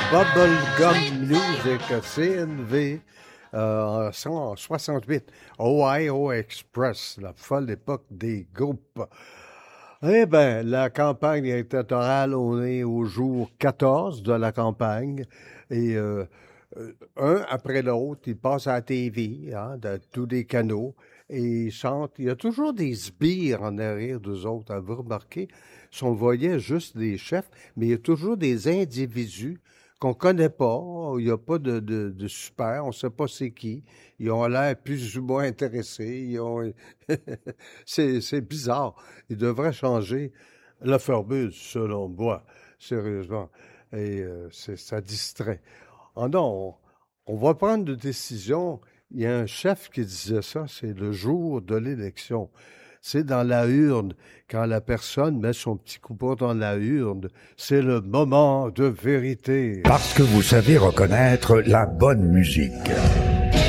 Bubblegum Music, CNV, en 168, Ohio Express, la folle époque des groupes. Eh bien, la campagne électorale, on est au jour 14 de la campagne, et un après l'autre, ils passent à la TV, hein, de tous les canaux, et ils chantent. Il y a toujours des sbires en arrière d'eux autres, vous remarquez? Si on voyait juste des chefs, mais il y a toujours des individus qu'on connaît pas, il n'y a pas de super, on ne sait pas c'est qui. Ils ont l'air plus ou moins intéressés. C'est bizarre. Ils devraient changer la formule, selon moi, sérieusement. Et ça distrait. Ah non, on va prendre une décision. Il y a un chef qui disait ça, c'est le jour de l'élection. C'est dans la urne, quand la personne met son petit coupon dans la urne, c'est le moment de vérité. Parce que vous savez reconnaître la bonne musique.